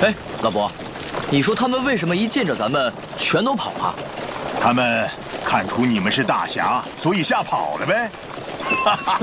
哎，老伯，你说他们为什么一见着咱们全都跑了？ 他们看出你们是大侠，所以吓跑了呗。哈哈。